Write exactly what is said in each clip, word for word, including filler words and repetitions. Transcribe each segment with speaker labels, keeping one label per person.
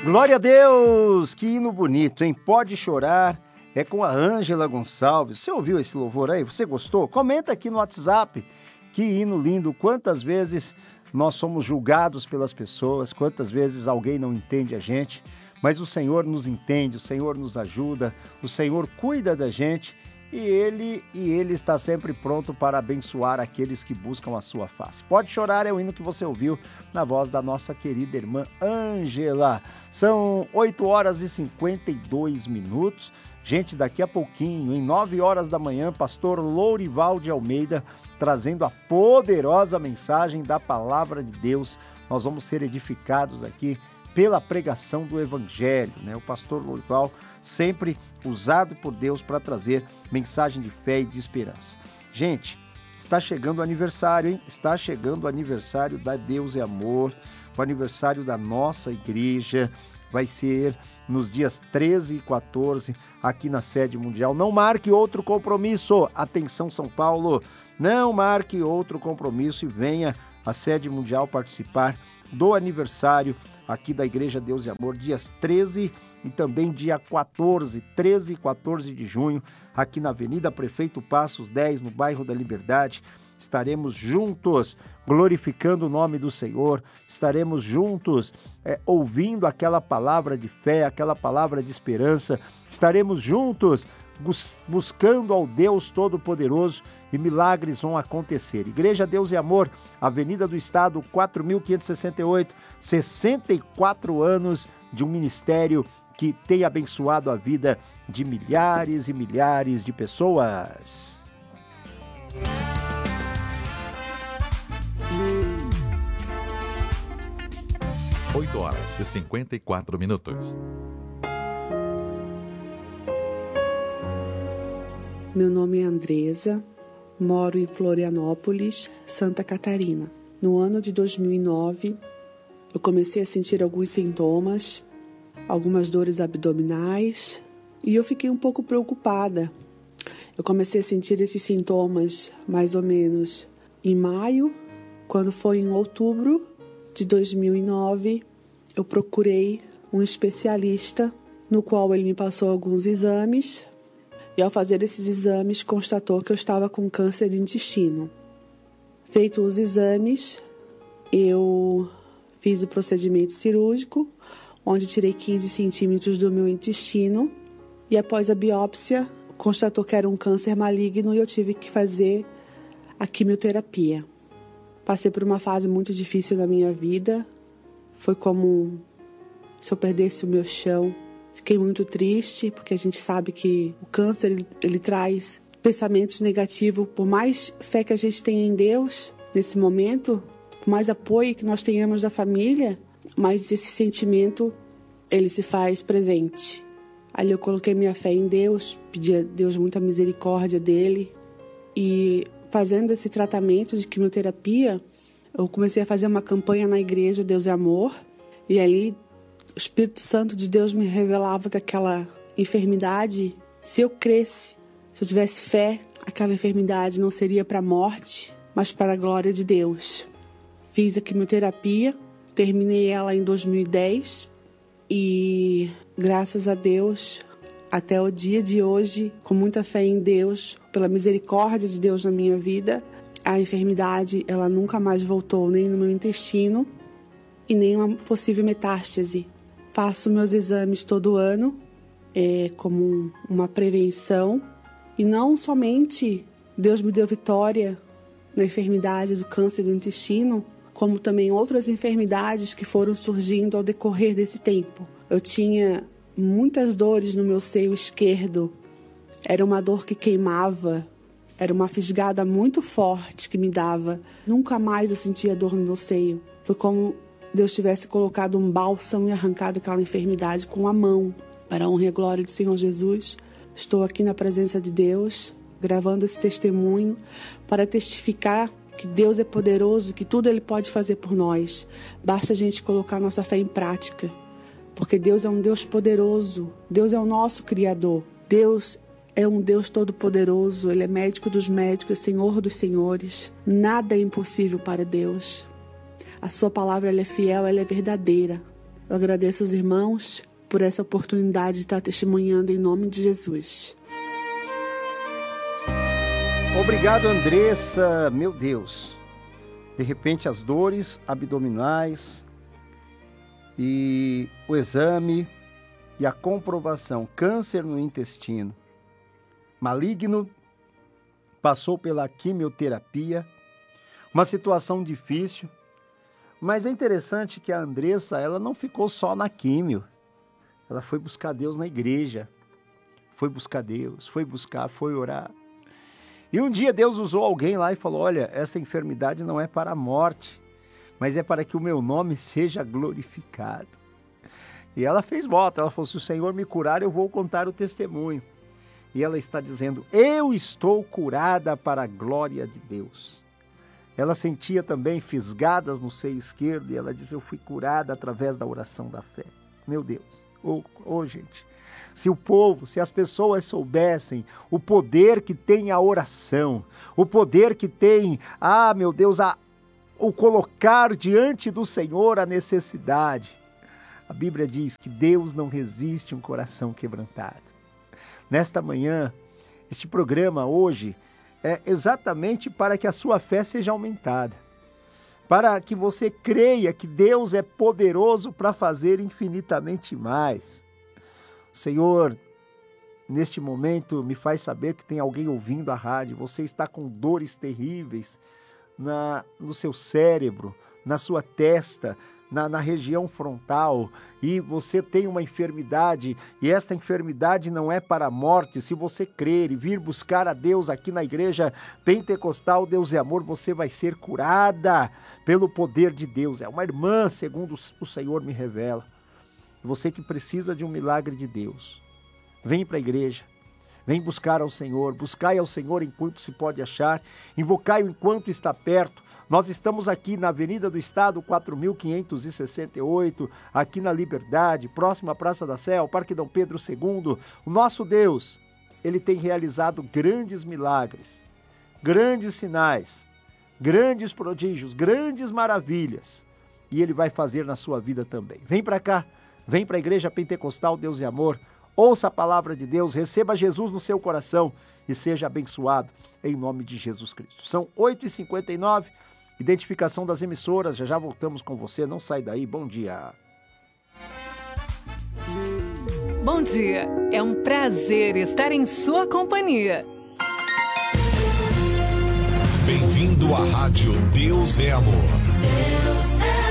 Speaker 1: Glória a Deus! Que hino bonito, hein? Pode chorar. É com a Ângela Gonçalves. Você ouviu esse louvor aí? Você gostou? Comenta aqui no WhatsApp. Que hino lindo. Quantas vezes nós somos julgados pelas pessoas, quantas vezes alguém não entende a gente, mas o Senhor nos entende, o Senhor nos ajuda, o Senhor cuida da gente e Ele, e Ele está sempre pronto para abençoar aqueles que buscam a sua face. Pode chorar é o hino que você ouviu na voz da nossa querida irmã Ângela. São oito horas e cinquenta e dois minutos. Gente, daqui a pouquinho, em nove horas da manhã, pastor Lourival de Almeida, trazendo a poderosa mensagem da palavra de Deus. Nós vamos ser edificados aqui pela pregação do Evangelho, né? O pastor Lourival sempre usado por Deus para trazer mensagem de fé e de esperança. Gente, está chegando o aniversário, hein? Está chegando o aniversário da Deus é Amor, o aniversário da nossa igreja. Vai ser nos dias treze e quatorze, aqui na sede mundial. Não marque outro compromisso. Atenção, São Paulo. Não marque outro compromisso e venha à sede mundial participar do aniversário aqui da Igreja Deus e Amor, dias treze e também dia quatorze, treze e quatorze de junho, aqui na Avenida Prefeito Passos dez, no bairro da Liberdade. Estaremos juntos glorificando o nome do Senhor, estaremos juntos é, ouvindo aquela palavra de fé, aquela palavra de esperança, estaremos juntos bus- buscando ao Deus Todo-Poderoso e milagres vão acontecer. Igreja Deus e Amor, Avenida do Estado, quatro mil quinhentos e sessenta e oito, sessenta e quatro anos de um ministério que tem abençoado a vida de milhares e milhares de pessoas.
Speaker 2: oito horas e cinquenta e quatro minutos.
Speaker 3: Meu nome é Andresa, moro em Florianópolis, Santa Catarina. No ano de dois mil e nove, eu comecei a sentir alguns sintomas, algumas dores abdominais, e eu fiquei um pouco preocupada. Eu comecei a sentir esses sintomas mais ou menos em maio. Quando foi em outubro de dois mil e nove, eu procurei um especialista, no qual ele me passou alguns exames, e ao fazer esses exames constatou que eu estava com câncer de intestino. Feitos os exames, eu fiz o procedimento cirúrgico, onde tirei quinze centímetros do meu intestino, e após a biópsia, constatou que era um câncer maligno e eu tive que fazer a quimioterapia. Passei por uma fase muito difícil na minha vida, foi como se eu perdesse o meu chão. Fiquei muito triste, porque a gente sabe que o câncer ele, ele traz pensamentos negativos. Por mais fé que a gente tenha em Deus, nesse momento, por mais apoio que nós tenhamos da família, mas esse sentimento, ele se faz presente. Ali eu coloquei minha fé em Deus, pedi a Deus muita misericórdia dele. E fazendo esse tratamento de quimioterapia, eu comecei a fazer uma campanha na igreja Deus é Amor. E ali o Espírito Santo de Deus me revelava que aquela enfermidade, se eu cresce, se eu tivesse fé, aquela enfermidade não seria para a morte, mas para a glória de Deus. Fiz a quimioterapia, terminei ela em dois mil e dez e, graças a Deus, até o dia de hoje, com muita fé em Deus, pela misericórdia de Deus na minha vida, a enfermidade ela nunca mais voltou nem no meu intestino e nem uma possível metástase. Faço meus exames todo ano, é, como uma prevenção. E não somente Deus me deu vitória na enfermidade do câncer do intestino, como também outras enfermidades que foram surgindo ao decorrer desse tempo. Eu tinha muitas dores no meu seio esquerdo. Era uma dor que queimava, era uma fisgada muito forte que me dava. Nunca mais eu sentia dor no meu seio. Foi como Deus tivesse colocado um bálsamo e arrancado aquela enfermidade com a mão. Para a honra e a glória do Senhor Jesus, estou aqui na presença de Deus, gravando esse testemunho para testificar que Deus é poderoso, que tudo Ele pode fazer por nós. Basta a gente colocar nossa fé em prática, porque Deus é um Deus poderoso, Deus é o nosso Criador, Deus é um Deus todo-poderoso, Ele é médico dos médicos, Senhor dos senhores. Nada é impossível para Deus. A sua palavra ela é fiel, ela é verdadeira. Eu agradeço os irmãos por essa oportunidade de estar testemunhando em nome de Jesus.
Speaker 1: Obrigado, Andressa. Meu Deus. De repente, as dores abdominais e o exame e a comprovação. Câncer no intestino. Maligno. Passou pela quimioterapia. Uma situação difícil. Mas é interessante que a Andressa, ela não ficou só na químio. Ela foi buscar Deus na igreja. Foi buscar Deus. Foi buscar, foi orar. E um dia Deus usou alguém lá e falou, olha, essa enfermidade não é para a morte, mas é para que o meu nome seja glorificado. E ela fez voto, ela falou, se o Senhor me curar, eu vou contar o testemunho. E ela está dizendo, eu estou curada para a glória de Deus. Ela sentia também fisgadas no seio esquerdo e ela diz, eu fui curada através da oração da fé. Meu Deus, ô oh, oh, gente... Se o povo, se as pessoas soubessem o poder que tem a oração, o poder que tem, ah, meu Deus, a, o colocar diante do Senhor a necessidade. A Bíblia diz que Deus não resiste um coração quebrantado. Nesta manhã, este programa hoje é exatamente para que a sua fé seja aumentada. Para que você creia que Deus é poderoso para fazer infinitamente mais. O Senhor, neste momento, me faz saber que tem alguém ouvindo a rádio. Você está com dores terríveis na, no seu cérebro, na sua testa, na, na região frontal. E você tem uma enfermidade, e esta enfermidade não é para a morte. Se você crer e vir buscar a Deus aqui na igreja pentecostal, Deus é amor, você vai ser curada pelo poder de Deus. É uma irmã, segundo o Senhor me revela. Você que precisa de um milagre de Deus, vem para a igreja, vem buscar ao Senhor, buscai ao Senhor enquanto se pode achar, invocai-o enquanto está perto. Nós estamos aqui na Avenida do Estado, quatro mil quinhentos e sessenta e oito, aqui na Liberdade, próximo à Praça da Sé, ao Parque Dom Pedro segundo. O nosso Deus, Ele tem realizado grandes milagres, grandes sinais, grandes prodígios, grandes maravilhas, e Ele vai fazer na sua vida também. Vem para cá. Vem para a Igreja Pentecostal Deus e Amor, ouça a palavra de Deus, receba Jesus no seu coração e seja abençoado em nome de Jesus Cristo. São oito e cinquenta e nove, identificação das emissoras, já já voltamos com você, não sai daí, bom dia.
Speaker 4: Bom dia, é um prazer estar em sua companhia.
Speaker 5: Bem-vindo à Rádio Deus é Amor. Deus é amor.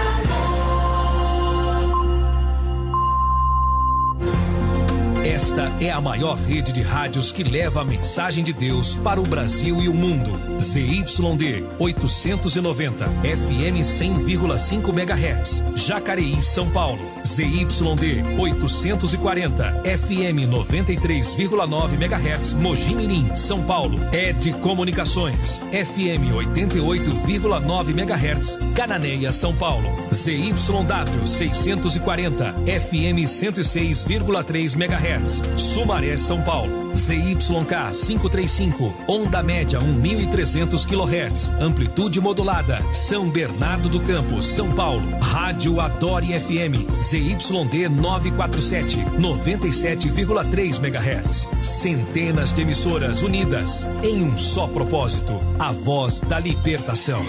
Speaker 5: Esta é a maior rede de rádios que leva a mensagem de Deus para o Brasil e o mundo. Z Y D oitocentos e noventa, F M cem vírgula cinco megahertz, Jacareí, São Paulo. Z Y D oitocentos e quarenta, F M noventa e três vírgula nove megahertz, Mogi Mirim, São Paulo. E D Comunicações, F M oitenta e oito vírgula nove megahertz, Cananéia, São Paulo. Z Y W seiscentos e quarenta, F M cento e seis vírgula três megahertz, Sumaré, São Paulo. Z Y K quinhentos e trinta e cinco, onda média mil e trezentos quilohertz, amplitude modulada, São Bernardo do Campo, São Paulo. Rádio Adore F M, Z Y D novecentos e quarenta e sete, noventa e sete vírgula três megahertz. Centenas de emissoras unidas em um só propósito, a voz da libertação.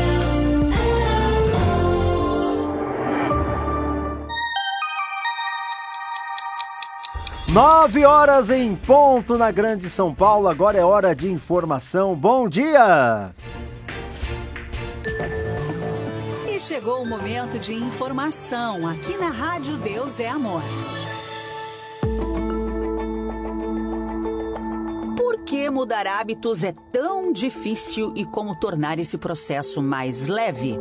Speaker 1: Nove horas em ponto na Grande São Paulo, agora é hora de informação. Bom dia!
Speaker 4: E chegou o momento de informação aqui na Rádio Deus é Amor. Por que mudar hábitos é tão difícil e como tornar esse processo mais leve?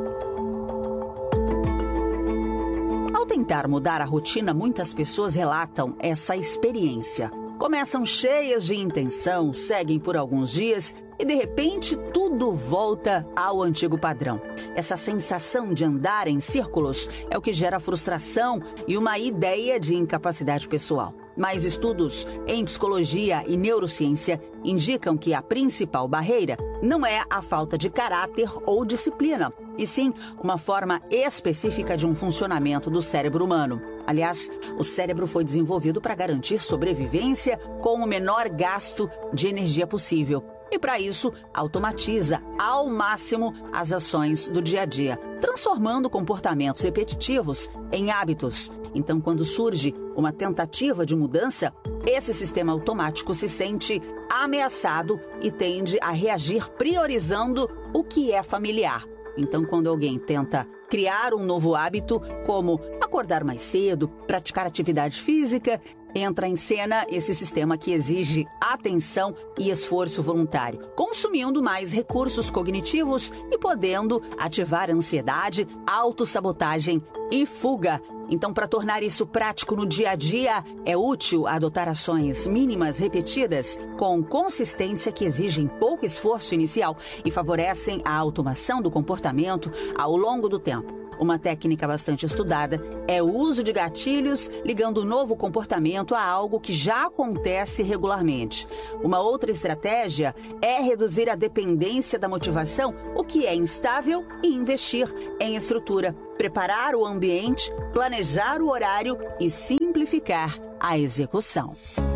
Speaker 4: Ao tentar mudar a rotina, muitas pessoas relatam essa experiência. Começam cheias de intenção, seguem por alguns dias e, de repente, tudo volta ao antigo padrão. Essa sensação de andar em círculos é o que gera frustração e uma ideia de incapacidade pessoal. Mas estudos em psicologia e neurociência indicam que a principal barreira não é a falta de caráter ou disciplina, e sim uma forma específica de um funcionamento do cérebro humano. Aliás, o cérebro foi desenvolvido para garantir sobrevivência com o menor gasto de energia possível. E para isso, automatiza ao máximo as ações do dia a dia, transformando comportamentos repetitivos em hábitos. Então, quando surge uma tentativa de mudança, esse sistema automático se sente ameaçado e tende a reagir priorizando o que é familiar. Então, quando alguém tenta criar um novo hábito, como acordar mais cedo, praticar atividade física, entra em cena esse sistema que exige atenção e esforço voluntário, consumindo mais recursos cognitivos e podendo ativar ansiedade, autossabotagem e fuga. Então, para tornar isso prático no dia a dia, é útil adotar ações mínimas repetidas com consistência que exigem pouco esforço inicial e favorecem a automação do comportamento ao longo do tempo. Uma técnica bastante estudada é o uso de gatilhos ligando o novo comportamento a algo que já acontece regularmente. Uma outra estratégia é reduzir a dependência da motivação, o que é instável, e investir em estrutura, preparar o ambiente, planejar o horário e simplificar a execução.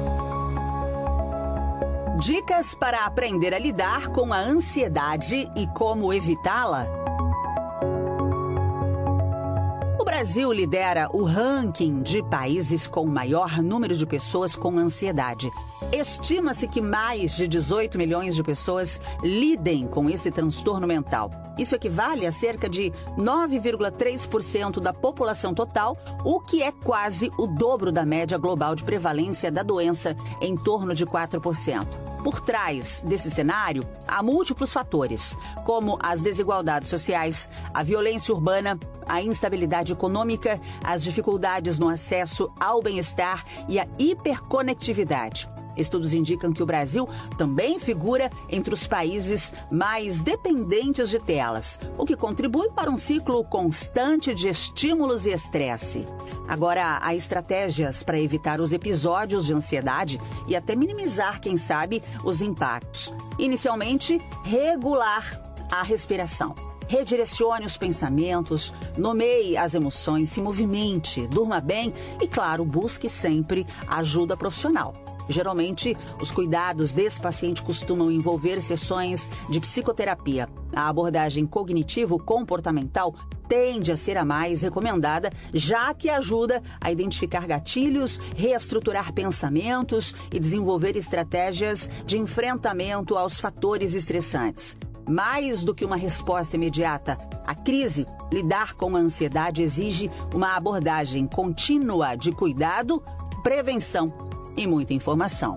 Speaker 4: Dicas para aprender a lidar com a ansiedade e como evitá-la. O Brasil lidera o ranking de países com maior número de pessoas com ansiedade. Estima-se que mais de dezoito milhões de pessoas lidem com esse transtorno mental. Isso equivale a cerca de nove vírgula três por cento da população total, o que é quase o dobro da média global de prevalência da doença, em torno de quatro por cento. Por trás desse cenário, há múltiplos fatores, como as desigualdades sociais, a violência urbana, a instabilidade econômica, as dificuldades no acesso ao bem-estar e a hiperconectividade. Estudos indicam que o Brasil também figura entre os países mais dependentes de telas, o que contribui para um ciclo constante de estímulos e estresse. Agora, há estratégias para evitar os episódios de ansiedade e até minimizar, quem sabe, os impactos. Inicialmente, regular a respiração. Redirecione os pensamentos, nomeie as emoções, se movimente, durma bem e, claro, busque sempre ajuda profissional. Geralmente, os cuidados desse paciente costumam envolver sessões de psicoterapia. A abordagem cognitivo-comportamental tende a ser a mais recomendada, já que ajuda a identificar gatilhos, reestruturar pensamentos e desenvolver estratégias de enfrentamento aos fatores estressantes. Mais do que uma resposta imediata à crise, lidar com a ansiedade exige uma abordagem contínua de cuidado, prevenção e muita informação.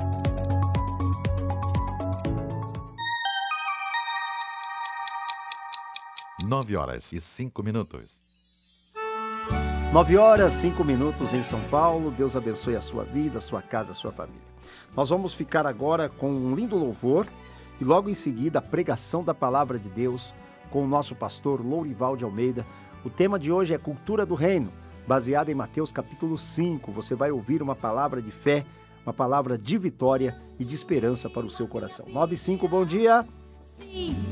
Speaker 2: Nove horas e cinco minutos.
Speaker 1: Nove horas, cinco minutos em São Paulo. Deus abençoe a sua vida, a sua casa, a sua família. Nós vamos ficar agora com um lindo louvor e logo em seguida a pregação da palavra de Deus com o nosso pastor Lourival de Almeida. O tema de hoje é Cultura do Reino, baseado em Mateus capítulo cinco. Você vai ouvir uma palavra de fé, uma palavra de vitória e de esperança para o seu coração. nove e cinco, bom dia!